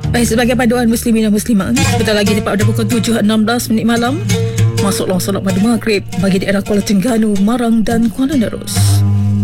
Baik, sebagai panduan muslimin dan muslimat, sebentar lagi tepat pada pukul 7.16 malam masuklah solat pada maghrib bagi daerah Kuala Terengganu, Marang dan Kuala Nerus.